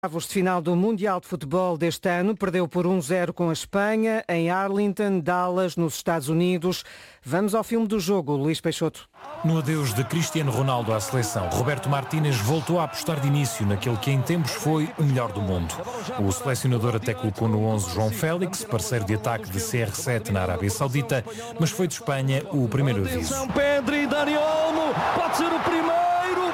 Oitavos de final do Mundial de Futebol deste ano, perdeu por 1-0 com a Espanha, em Arlington, Dallas, nos Estados Unidos. Vamos ao filme do jogo, Luís Peixoto. No adeus de Cristiano Ronaldo à seleção, Roberto Martínez voltou a apostar de início naquele que em tempos foi o melhor do mundo. O selecionador até colocou no 11 João Félix, parceiro de ataque de CR7 na Arábia Saudita, mas foi de Espanha o primeiro aviso. Pedri, Dani Olmo, pode ser o primeiro.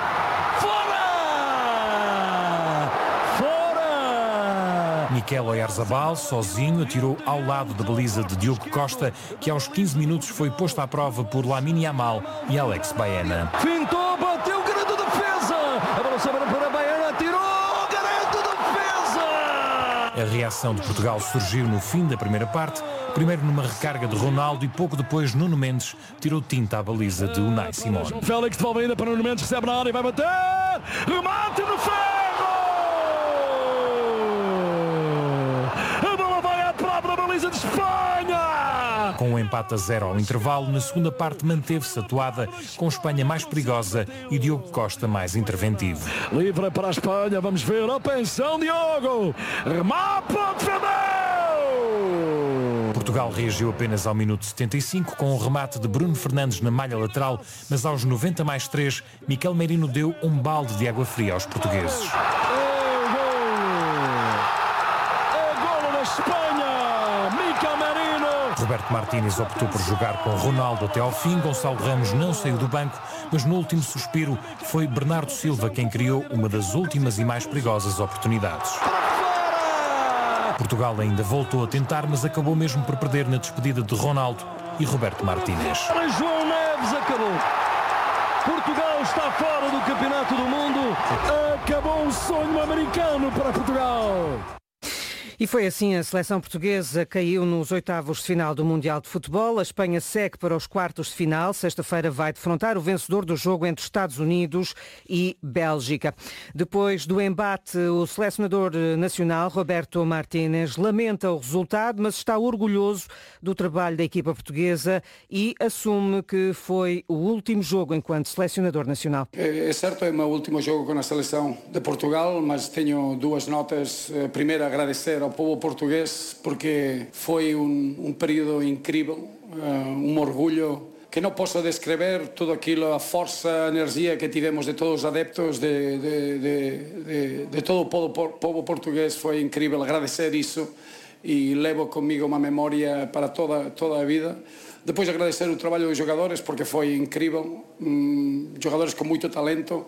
Mikel Oyarzabal, sozinho, atirou ao lado da baliza de Diogo Costa, que aos 15 minutos foi posto à prova por Lamine Yamal e Alex Baena. Fintou, bateu, grande defesa! A bola sobra para Baena, tirou, grande defesa! A reação de Portugal surgiu no fim da primeira parte, primeiro numa recarga de Ronaldo e pouco depois Nuno Mendes tirou tinta à baliza de Unai Simón. Félix devolve ainda para Nuno Mendes, recebe na área e vai bater! Remate no ferro! De Espanha! Com um empate a 0 ao intervalo, na segunda parte manteve-se a toada, com Espanha mais perigosa e Diogo Costa mais interventivo. Livre para a Espanha, vamos ver, atenção Diogo! Remate, defendeu! Portugal reagiu apenas ao minuto 75 com o remate de Bruno Fernandes na malha lateral, mas aos 90 mais 3, Miquel Merino deu um balde de água fria aos portugueses. Roberto Martínez optou por jogar com Ronaldo até ao fim. Gonçalo Ramos não saiu do banco, mas no último suspiro foi Bernardo Silva quem criou uma das últimas e mais perigosas oportunidades. Portugal ainda voltou a tentar, mas acabou mesmo por perder na despedida de Ronaldo e Roberto Martínez. João Neves acabou. Portugal está fora do Campeonato do Mundo. Acabou um sonho americano para Portugal. E foi assim, a seleção portuguesa caiu nos oitavos de final do Mundial de Futebol. A Espanha segue para os quartos de final. Sexta-feira vai defrontar o vencedor do jogo entre Estados Unidos e Bélgica. Depois do embate, o selecionador nacional, Roberto Martínez, lamenta o resultado, mas está orgulhoso do trabalho da equipa portuguesa e assume que foi o último jogo enquanto selecionador nacional. É certo, é o meu último jogo com a seleção de Portugal, mas tenho duas notas. Primeiro, agradecer ao povo português porque foi um período incrível, um orgulho que não posso descrever, tudo aquilo, a força, a energia que tivemos de todos os adeptos, de todo o povo português, foi incrível. Agradecer isso e levo comigo uma memória para toda a vida. Depois agradecer o trabalho dos jogadores porque foi incrível, jogadores com muito talento,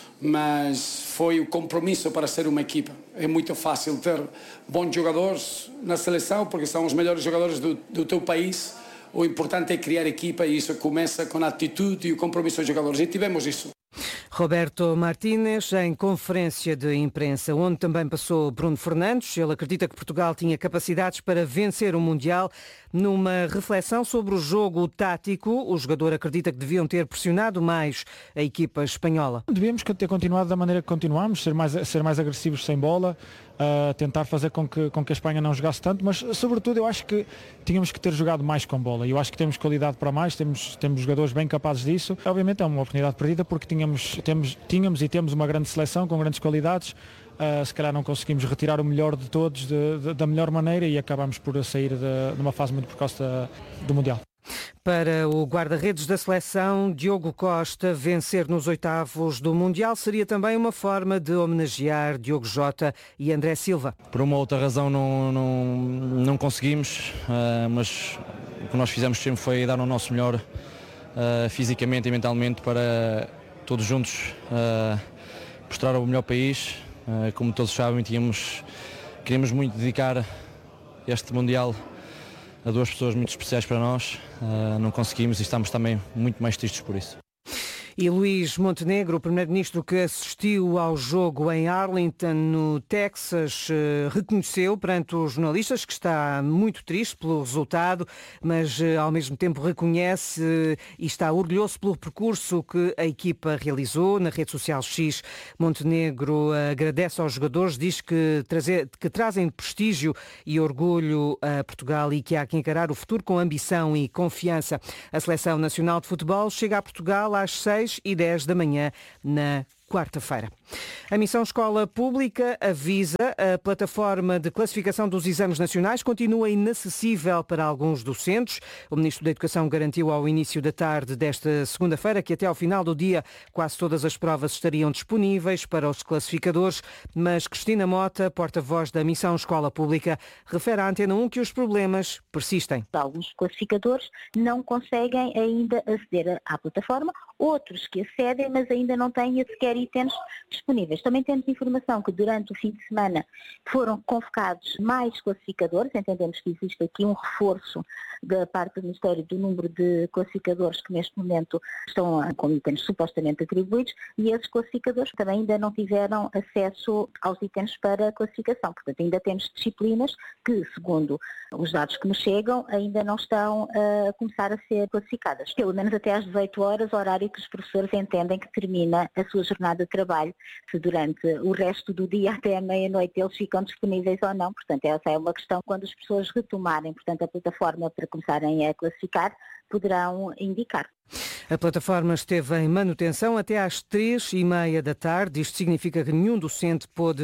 mas foi o compromisso para ser uma equipa. É muito fácil ter bons jogadores na seleção porque são os melhores jogadores do teu país. O importante é criar equipa e isso começa com a atitude e o compromisso dos jogadores. E tivemos isso. Roberto Martínez, em conferência de imprensa, onde também passou Bruno Fernandes. Ele acredita que Portugal tinha capacidades para vencer o Mundial. Numa reflexão sobre o jogo tático, o jogador acredita que deviam ter pressionado mais a equipa espanhola. Devíamos ter continuado da maneira que continuamos, ser mais agressivos sem bola, tentar fazer com que a Espanha não jogasse tanto, mas sobretudo eu acho que tínhamos que ter jogado mais com bola. Eu acho que temos qualidade para mais, temos jogadores bem capazes disso. Obviamente é uma oportunidade perdida porque tínhamos e temos uma grande seleção com grandes qualidades. Se calhar não conseguimos retirar o melhor de todos da melhor maneira e acabamos por sair de uma fase muito precoce do Mundial. Para o guarda-redes da seleção, Diogo Costa, vencer nos oitavos do Mundial seria também uma forma de homenagear Diogo Jota e André Silva. Por uma outra razão não conseguimos, mas o que nós fizemos sempre foi dar o nosso melhor fisicamente e mentalmente para todos juntos mostrar o melhor país. Como todos sabem, queríamos muito dedicar este Mundial a duas pessoas muito especiais para nós. Não conseguimos e estamos também muito mais tristes por isso. E Luís Montenegro, o primeiro-ministro que assistiu ao jogo em Arlington, no Texas, reconheceu perante os jornalistas que está muito triste pelo resultado, mas ao mesmo tempo reconhece e está orgulhoso pelo percurso que a equipa realizou. Na rede social X, Montenegro agradece aos jogadores, diz que trazem prestígio e orgulho a Portugal e que há que encarar o futuro com ambição e confiança. A Seleção Nacional de Futebol chega a Portugal às 6h10 da manhã na quarta-feira. A Missão Escola Pública avisa a plataforma de classificação dos exames nacionais continua inacessível para alguns docentes. O Ministro da Educação garantiu ao início da tarde desta segunda-feira que até ao final do dia quase todas as provas estariam disponíveis para os classificadores, mas Cristina Mota, porta-voz da Missão Escola Pública, refere à Antena 1 que os problemas persistem. Alguns classificadores não conseguem ainda aceder à plataforma, outros que acedem, mas ainda não têm sequer itens disponíveis. Também temos informação que durante o fim de semana foram convocados mais classificadores, entendemos que existe aqui um reforço da parte do Ministério do número de classificadores que neste momento estão com itens supostamente atribuídos, e esses classificadores também ainda não tiveram acesso aos itens para classificação. Portanto, ainda temos disciplinas que, segundo os dados que nos chegam, ainda não estão a começar a ser classificadas. Pelo menos até às 18 horas, horário que os professores entendem que termina a sua jornada de trabalho, se durante o resto do dia até a meia-noite eles ficam disponíveis ou não. Portanto, essa é uma questão quando as pessoas retomarem, portanto, a plataforma para começarem a classificar, poderão indicar. A plataforma esteve em manutenção até às 3h30 da tarde. Isto significa que nenhum docente pôde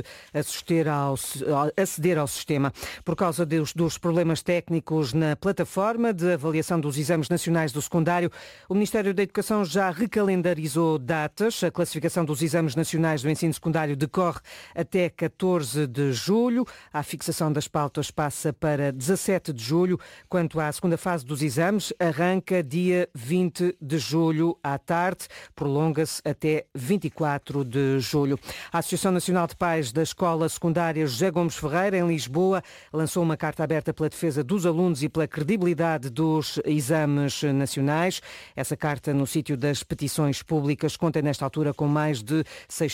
aceder ao sistema. Por causa dos problemas técnicos na plataforma de avaliação dos exames nacionais do secundário, o Ministério da Educação já recalendarizou datas. A classificação dos exames nacionais do ensino secundário decorre até 14 de julho. A fixação das pautas passa para 17 de julho. Quanto à segunda fase dos exames, arranca dia 20 de julho à tarde, prolonga-se até 24 de julho. A Associação Nacional de Pais da Escola Secundária José Gomes Ferreira, em Lisboa, lançou uma carta aberta pela defesa dos alunos e pela credibilidade dos exames nacionais. Essa carta, no sítio das petições públicas, conta nesta altura com mais de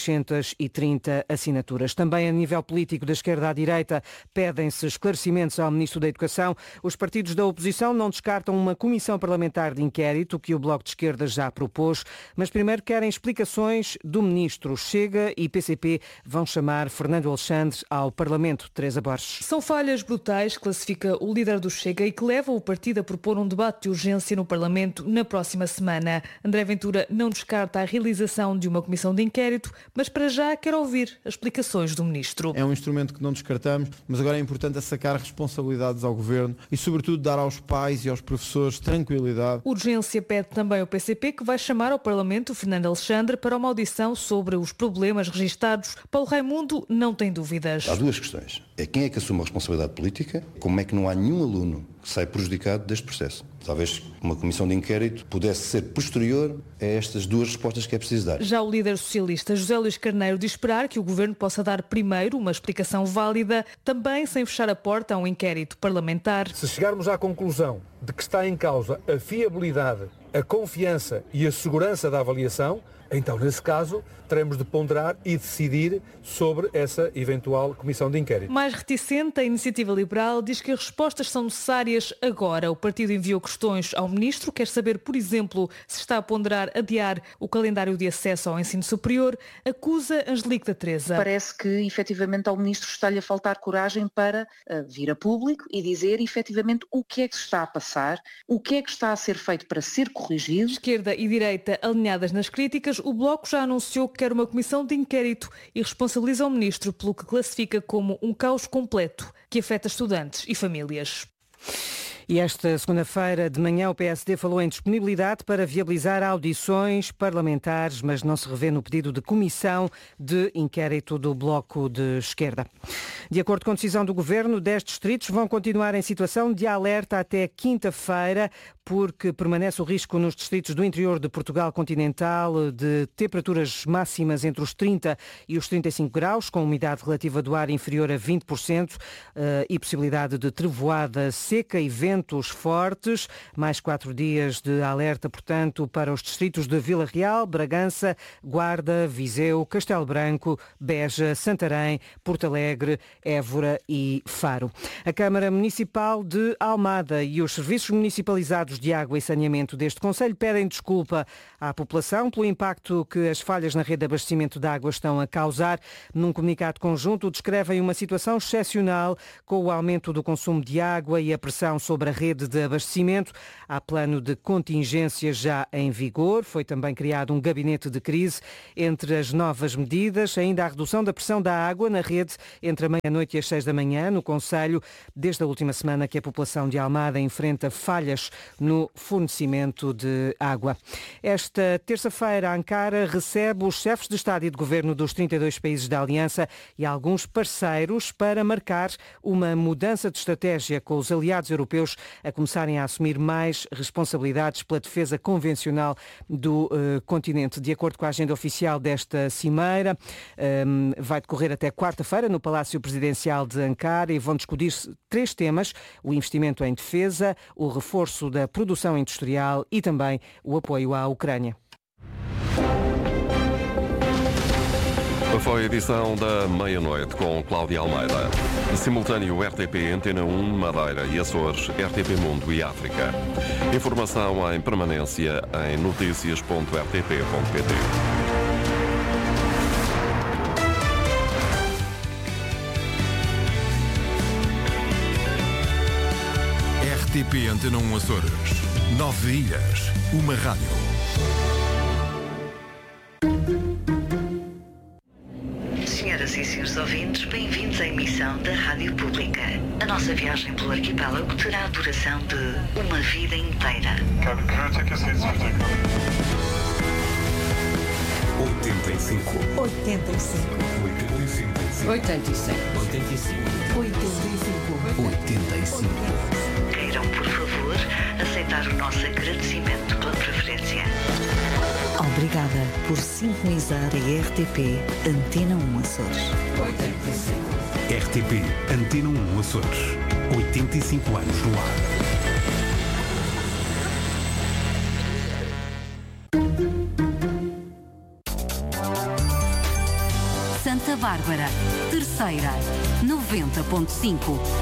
630 assinaturas. Também a nível político, da esquerda à direita, pedem-se esclarecimentos ao Ministro da Educação. Os partidos da oposição não descartam uma comissão parlamentar de inquérito que o Bloco de Esquerda já propôs, mas primeiro querem explicações do Ministro. Chega e PCP vão chamar Fernando Alexandre ao Parlamento. Teresa Borges. São falhas brutais, classifica o líder do Chega, e que levam o partido a propor um debate de urgência no Parlamento na próxima semana. André Ventura não descarta a realização de uma comissão de inquérito, mas para já quer ouvir as explicações do Ministro. É um instrumento que não descartamos, mas agora é importante sacar responsabilidades ao Governo e, sobretudo, dar aos pais e aos professores tranquilidade. Urgência pede também o PCP, que vai chamar ao Parlamento Fernando Alexandre para uma audição sobre os problemas registados. Paulo Raimundo não tem dúvidas. Há duas questões. É quem é que assume a responsabilidade política, como é que não há nenhum aluno que sai prejudicado deste processo. Talvez uma comissão de inquérito pudesse ser posterior a estas duas respostas que é preciso dar. Já o líder socialista José Luís Carneiro diz esperar que o Governo possa dar primeiro uma explicação válida, também sem fechar a porta a um inquérito parlamentar. Se chegarmos à conclusão de que está em causa a fiabilidade, a confiança e a segurança da avaliação, então, nesse caso, teremos de ponderar e decidir sobre essa eventual comissão de inquérito. Mais reticente, a Iniciativa Liberal diz que as respostas são necessárias agora. O partido enviou questões ao Ministro, quer saber, por exemplo, se está a ponderar adiar o calendário de acesso ao ensino superior. Acusa Angelique da Teresa. Parece que, efetivamente, ao Ministro está-lhe a faltar coragem para vir a público e dizer, efetivamente, o que é que se está a passar, o que é que está a ser feito para ser corrigido. Esquerda e direita alinhadas nas críticas, o Bloco já anunciou que quer uma comissão de inquérito e responsabiliza o Ministro pelo que classifica como um caos completo que afeta estudantes e famílias. E esta segunda-feira de manhã o PSD falou em disponibilidade para viabilizar audições parlamentares, mas não se revê no pedido de comissão de inquérito do Bloco de Esquerda. De acordo com a decisão do Governo, 10 distritos vão continuar em situação de alerta até quinta-feira, porque permanece o risco nos distritos do interior de Portugal continental de temperaturas máximas entre os 30 e os 35 graus, com umidade relativa do ar inferior a 20% e possibilidade de trevoada seca e ventos fortes. Mais 4 dias de alerta, portanto, para os distritos de Vila Real, Bragança, Guarda, Viseu, Castelo Branco, Beja, Santarém, Porto Alegre, Évora e Faro. A Câmara Municipal de Almada e os serviços municipalizados de Água e Saneamento deste concelho pedem desculpa à população pelo impacto que as falhas na rede de abastecimento de água estão a causar. Num comunicado conjunto, descrevem uma situação excepcional com o aumento do consumo de água e a pressão sobre a rede de abastecimento. Há plano de contingência já em vigor. Foi também criado um gabinete de crise. Entre as novas medidas, ainda a redução da pressão da água na rede entre a meia-noite e as 6 da manhã, no concelho, desde a última semana que a população de Almada enfrenta falhas no fornecimento de água. Esta terça-feira, Ankara recebe os chefes de Estado e de Governo dos 32 países da Aliança e alguns parceiros para marcar uma mudança de estratégia, com os aliados europeus a começarem a assumir mais responsabilidades pela defesa convencional do continente. De acordo com a agenda oficial desta cimeira, vai decorrer até quarta-feira no Palácio Presidencial de Ankara e vão discutir-se 3 temas: o investimento em defesa, o reforço da produção industrial e também o apoio à Ucrânia. Foi a edição da meia-noite com Cláudia Almeida. Simultâneo RTP Antena 1, Madeira e Açores, RTP Mundo e África. Informação em permanência em noticias.rtp.pt. RTP Antena 1 Açores. 9 ilhas, uma rádio. Senhoras e senhores ouvintes, bem-vindos à emissão da Rádio Pública. A nossa viagem pelo arquipélago terá a duração de uma vida inteira. 85. 85. 85. 85. 85. Queiram, por favor, aceitar o nosso agradecimento pela preferência. Obrigada por sintonizar a RTP Antena 1 Açores. 85. RTP Antena 1 Açores. 85 anos no ar. Santa Bárbara, terceira, 90.5.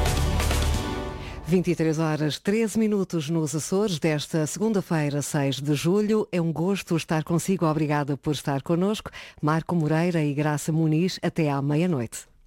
23 horas 13 minutos nos Açores desta segunda-feira, 6 de julho. É um gosto estar consigo. Obrigada por estar connosco. Marco Moreira e Graça Muniz, até à meia-noite.